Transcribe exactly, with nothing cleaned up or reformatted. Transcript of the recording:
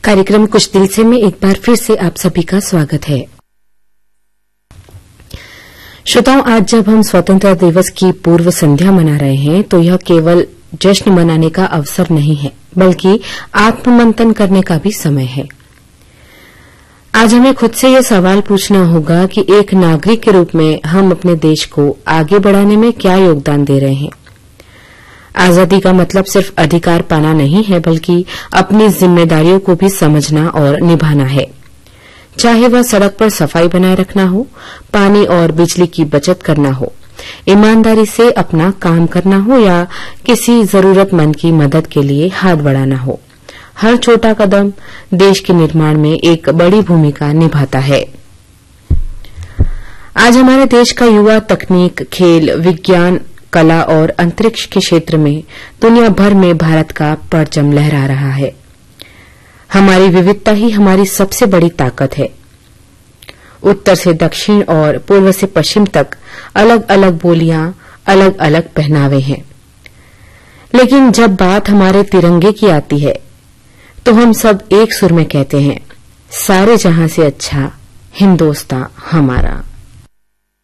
कार्यक्रम कुछ दिल से में एक बार फिर से आप सभी का स्वागत है। श्रोताओं, आज जब हम स्वतंत्रता दिवस की पूर्व संध्या मना रहे हैं तो यह केवल जश्न मनाने का अवसर नहीं है, बल्कि आत्ममंथन करने का भी समय है। आज हमें खुद से यह सवाल पूछना होगा कि एक नागरिक के रूप में हम अपने देश को आगे बढ़ाने में क्या योगदान दे रहे हैं। आजादी का मतलब सिर्फ अधिकार पाना नहीं है, बल्कि अपनी जिम्मेदारियों को भी समझना और निभाना है। चाहे वह सड़क पर सफाई बनाए रखना हो, पानी और बिजली की बचत करना हो, ईमानदारी से अपना काम करना हो या किसी जरूरतमंद की मदद के लिए हाथ बढ़ाना हो, हर छोटा कदम देश के निर्माण में एक बड़ी भूमिका निभाता है। आज हमारे देश का युवा तकनीक, खेल, विज्ञान, कला और अंतरिक्ष के क्षेत्र में दुनिया भर में भारत का परचम लहरा रहा है। हमारी विविधता ही हमारी सबसे बड़ी ताकत है। उत्तर से दक्षिण और पूर्व से पश्चिम तक अलग अलग बोलियां, अलग अलग पहनावे हैं। लेकिन जब बात हमारे तिरंगे की आती है तो हम सब एक सुर में कहते हैं, सारे जहां से अच्छा हिंदुस्तान हमारा।